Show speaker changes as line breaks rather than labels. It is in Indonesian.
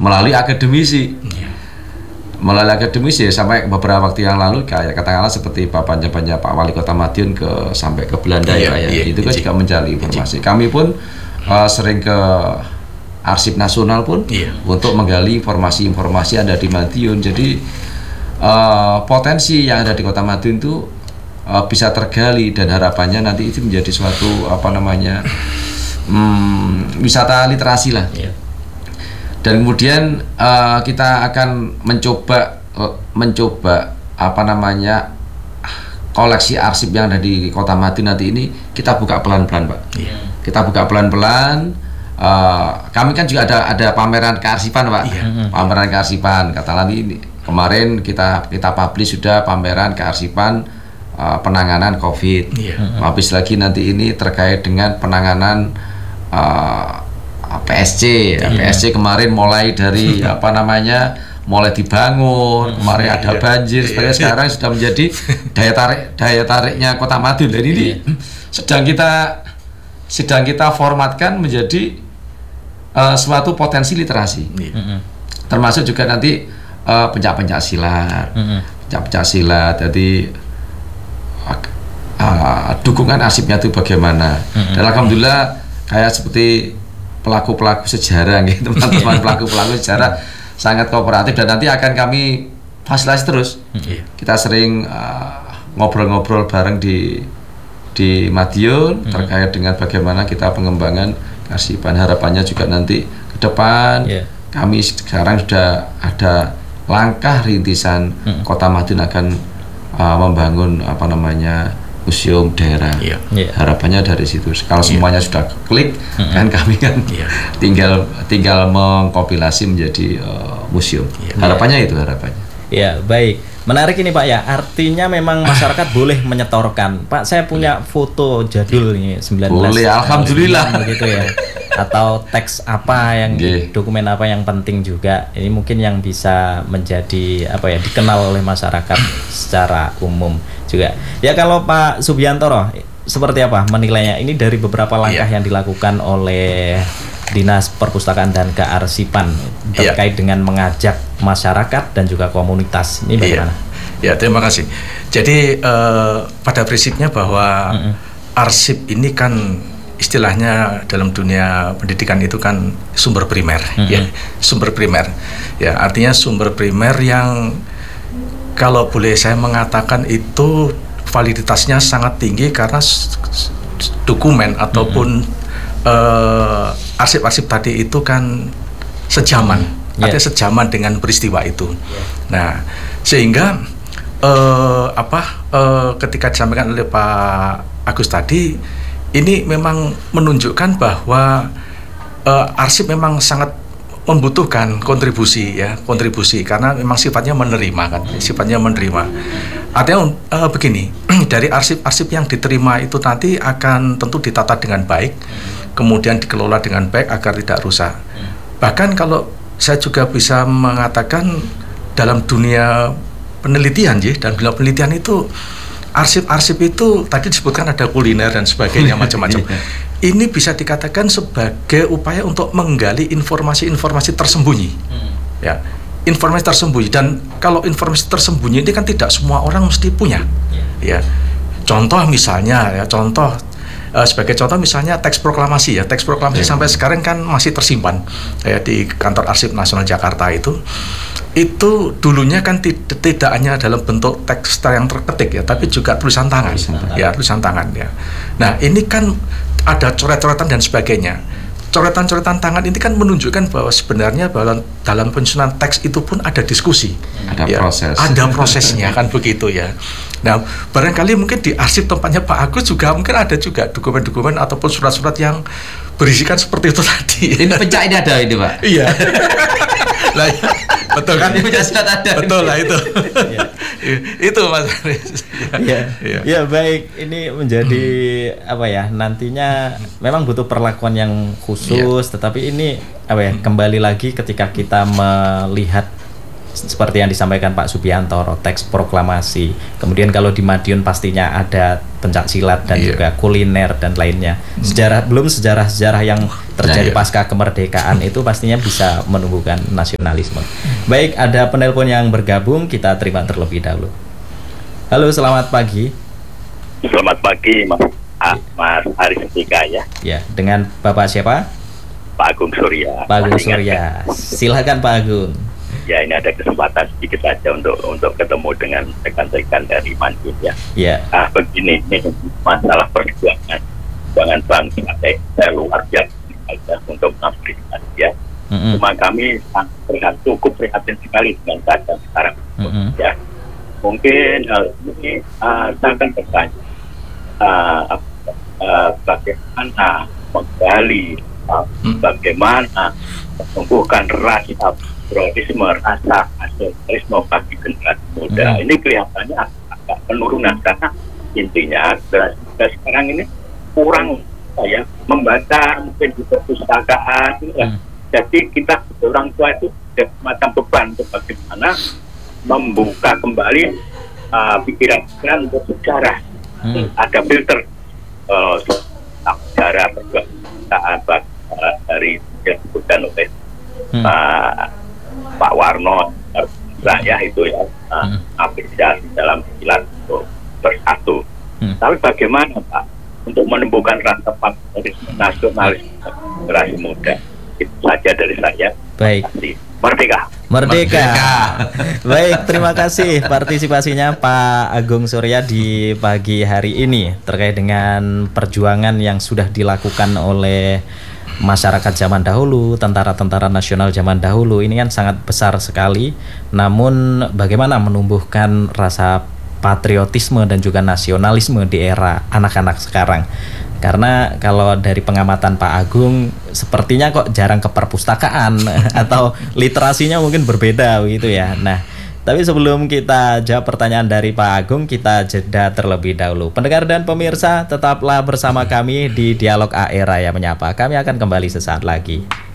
melalui akademisi. Melalui akademisi ya, sampai beberapa waktu yang lalu kayak katakanlah seperti Pak Wali Kota Madiun sampai ke Belanda itu kan juga mencari informasi. Kami pun sering ke Arsip Nasional pun untuk menggali informasi-informasi ada di Madiun. Jadi potensi yang ada di Kota Madiun itu bisa tergali, dan harapannya nanti itu menjadi suatu wisata literasi lah. Dan kemudian kita akan mencoba koleksi arsip yang ada di Kota Madiun nanti ini kita buka pelan-pelan, Pak. Kita buka pelan-pelan. Kami kan juga ada pameran kearsipan, Pak. Pameran kearsipan. Katakanlah ini kemarin kita publish sudah pameran kearsipan penanganan COVID. Habis lagi nanti ini terkait dengan penanganan PSC. PSC kemarin mulai dari mulai dibangun, kemarin ada banjir, sekarang sudah menjadi daya tariknya Kota Madiun. Dan ini sedang kita formatkan menjadi suatu potensi literasi. Termasuk juga nanti pencak silat. Jadi dukungan arsipnya itu bagaimana. Dan alhamdulillah kayak seperti pelaku-pelaku sejarah gitu, teman-teman pelaku-pelaku sejarah sangat kooperatif, dan nanti akan kami fasilitasi terus. Kita sering ngobrol-ngobrol bareng di Madiun terkait dengan bagaimana kita pengembangan kearsipan. Harapannya juga nanti ke depan kami sekarang sudah ada langkah rintisan Kota Madiun akan membangun museum daerah. Harapannya dari situ. Kalau semuanya sudah klik, kan kami kan tinggal mengkompilasi menjadi museum. Harapannya itu harapannya.
Ya, baik. Menarik ini, Pak ya. Artinya memang masyarakat boleh menyetorkan. Pak, saya punya foto jadul nih 19.
Boleh, alhamdulillah
begitu ya. Atau teks apa yang dokumen apa yang penting juga. Ini mungkin yang bisa menjadi dikenal oleh masyarakat secara umum juga. Ya, kalau Pak Subiantoro seperti apa menilainya? Ini dari beberapa langkah yang dilakukan oleh Dinas Perpustakaan dan Kearsipan terkait dengan mengajak masyarakat dan juga komunitas. Ini bagaimana?
Ya, terima kasih. Jadi pada prinsipnya bahwa arsip ini kan istilahnya dalam dunia pendidikan itu kan sumber primer, sumber primer. Ya, artinya sumber primer yang kalau boleh saya mengatakan itu validitasnya sangat tinggi karena dokumen ataupun arsip-arsip tadi itu kan sejaman, artinya sejaman dengan peristiwa itu. Nah, sehingga ketika disampaikan oleh Pak Agus tadi, ini memang menunjukkan bahwa arsip memang sangat membutuhkan kontribusi karena memang sifatnya menerima. Artinya begini, dari arsip-arsip yang diterima itu nanti akan tentu ditata dengan baik, kemudian dikelola dengan baik agar tidak rusak. Bahkan kalau saya juga bisa mengatakan dalam dunia penelitian itu arsip-arsip itu tadi disebutkan ada kuliner dan sebagainya macam-macam. Ini bisa dikatakan sebagai upaya untuk menggali informasi-informasi tersembunyi. Ya, informasi tersembunyi, dan kalau informasi tersembunyi ini kan tidak semua orang mesti punya. Ya. Contoh misalnya sebagai contoh misalnya teks proklamasi sampai sekarang kan masih tersimpan di kantor Arsip Nasional Jakarta itu dulunya kan tidak hanya dalam bentuk teks yang terketik tapi juga tulisan tangan. Nah, ini kan ada coret-coretan dan sebagainya. Coretan-coretan tangan ini kan menunjukkan bahwa sebenarnya dalam penyusunan teks itu pun ada diskusi, ada prosesnya kan begitu ya. Nah, barangkali mungkin di arsip tempatnya Pak Agus juga mungkin ada juga dokumen-dokumen ataupun surat-surat yang berisikan seperti itu tadi.
Ini pencak ini ada ini, Pak.
Iya. Lah, betul kan? Betul lah itu. Itu Mas Aris.
Ya, baik. Ini menjadi nantinya memang butuh perlakuan yang khusus, tetapi ini kembali lagi ketika kita melihat seperti yang disampaikan Pak Subiantoro, teks proklamasi. Kemudian kalau di Madiun pastinya ada pencak silat dan juga kuliner dan lainnya. Sejarah yang terjadi pasca kemerdekaan itu pastinya bisa menumbuhkan nasionalisme. Baik, ada penelpon yang bergabung, kita terima terlebih dahulu. Halo, selamat pagi.
Selamat pagi, Mas Aris Setika ya.
Ya, dengan Bapak siapa?
Pak Agung Surya.
Pak Agung Surya. Silakan Pak Agung.
Ya, ini ada kesempatan sedikit saja untuk ketemu dengan rekan-rekan dari Madiun ya.
Ya.
Begini, ini masalah perjuangan bangsa luar biasa untuk memberikan ya. Cuma kami cukup prihatin sekali dengan keadaan sekarang ya. Mungkin ini saya akan bertanya bagaimana menggali, bagaimana menumbuhkan rasa patriotisme, rasa nasionalisme bagi generasi muda. Ini kelihatannya agak penurunan karena intinya sekarang ini kurang membaca mungkin di perpustakaan. Jadi kita orang tua itu ada semacam beban untuk bagaimana membuka kembali pikiran-pikiran untuk sejarah. Ada filter sejarah perjuangan dari yang disebutkan oleh Pak Warno ya itu ya apresiasi dalam pilar untuk bersatu. Tapi bagaimana Pak untuk menumbuhkan rasa patriotisme nasionalis generasi muda? Itu saja dari saya.
Baik.
Merdeka.
Baik, terima kasih partisipasinya Pak Agung Surya di pagi hari ini terkait dengan perjuangan yang sudah dilakukan oleh masyarakat zaman dahulu, tentara-tentara nasional zaman dahulu. Ini kan sangat besar sekali. Namun bagaimana menumbuhkan rasa patriotisme dan juga nasionalisme di era anak-anak sekarang? Karena kalau dari pengamatan Pak Agung sepertinya kok jarang ke perpustakaan atau literasinya mungkin berbeda begitu ya. Nah, tapi sebelum kita jawab pertanyaan dari Pak Agung, kita jeda terlebih dahulu. Pendengar dan pemirsa, tetaplah bersama kami di Dialog AERA yang menyapa. Kami akan kembali sesaat lagi.